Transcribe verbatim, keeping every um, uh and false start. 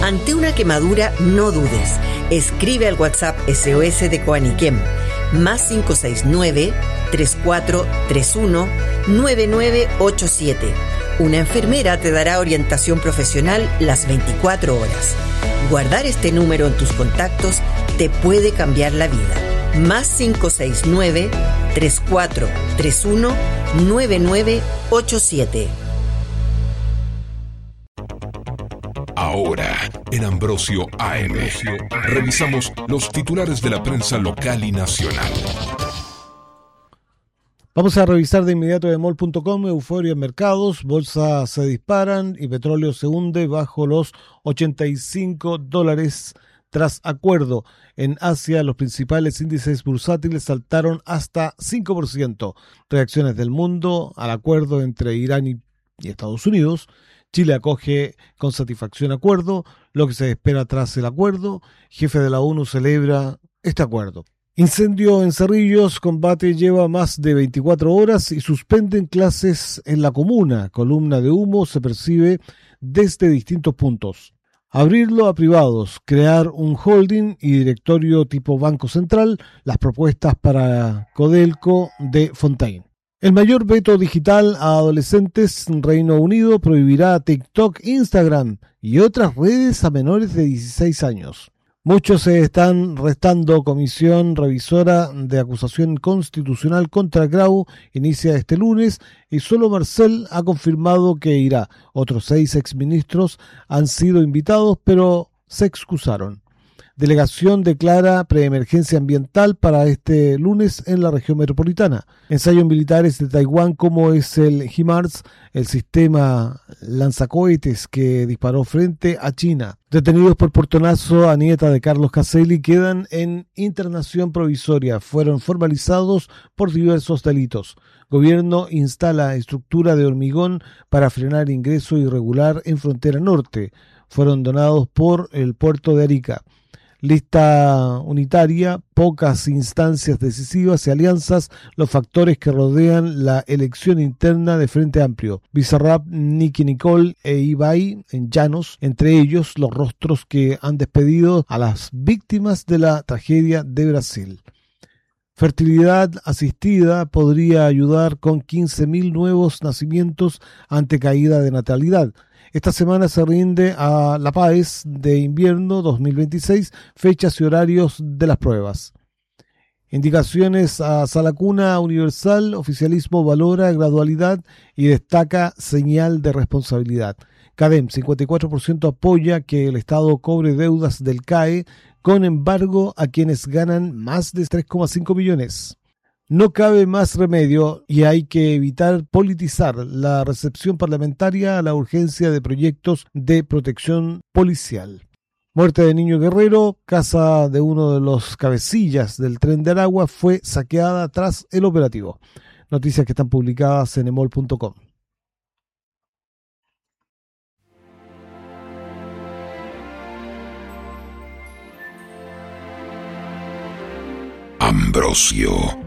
Ante una quemadura, no dudes. Escribe al WhatsApp S O S de Coaniquem, más cinco seis nueve, tres cuatro tres uno, nueve nueve ocho siete. Una enfermera te dará orientación profesional las veinticuatro horas. Guardar este número en tus contactos te puede cambiar la vida. Más cinco seis nueve, tres cuatro tres uno, nueve nueve ocho siete. Ahora, en Ambrosio A M, revisamos los titulares de la prensa local y nacional. Vamos a revisar de inmediato de mol punto com, euforia en mercados, bolsas se disparan y petróleo se hunde bajo los ochenta y cinco dólares tras acuerdo. En Asia, los principales índices bursátiles saltaron hasta cinco por ciento. Reacciones del mundo al acuerdo entre Irán y, y Estados Unidos. Chile acoge con satisfacción acuerdo, lo que se espera tras el acuerdo. Jefe de la ONU celebra este acuerdo. Incendio en Cerrillos, combate lleva más de veinticuatro horas y suspenden clases en la comuna. Columna de humo se percibe desde distintos puntos. Abrirlo a privados, crear un holding y directorio tipo Banco Central, las propuestas para Codelco de Fontaine. El mayor veto digital a adolescentes en Reino Unido prohibirá TikTok, Instagram y otras redes a menores de dieciséis años. Muchos se están restando. Comisión revisora de acusación constitucional contra Grau inicia este lunes y solo Marcel ha confirmado que irá. Otros seis exministros han sido invitados pero se excusaron. Delegación declara preemergencia ambiental para este lunes en la región metropolitana. Ensayos militares de Taiwán como es el HIMARS, el sistema lanzacohetes que disparó frente a China. Detenidos por portonazo a nieta de Carlos Caselli quedan en internación provisoria. Fueron formalizados por diversos delitos. Gobierno instala estructura de hormigón para frenar ingreso irregular en frontera norte. Fueron donados por el puerto de Arica. Lista unitaria, pocas instancias decisivas y alianzas, los factores que rodean la elección interna de Frente Amplio. Bizarrap, Nicky Nicole e Ibai en Llanos, entre ellos los rostros que han despedido a las víctimas de la tragedia de Brasil. Fertilidad asistida podría ayudar con quince mil nuevos nacimientos ante caída de natalidad. Esta semana se rinde a la PAES de invierno dos mil veintiséis, fechas y horarios de las pruebas. Indicaciones a Sala Cuna Universal, oficialismo valora gradualidad y destaca señal de responsabilidad. CADEM, cincuenta y cuatro por ciento apoya que el Estado cobre deudas del C A E con embargo a quienes ganan más de tres coma cinco millones. No cabe más remedio y hay que evitar politizar la recepción parlamentaria a la urgencia de proyectos de protección policial. Muerte de niño guerrero, casa de uno de los cabecillas del Tren de Aragua fue saqueada tras el operativo. Noticias que están publicadas en emol punto com. Ambrosio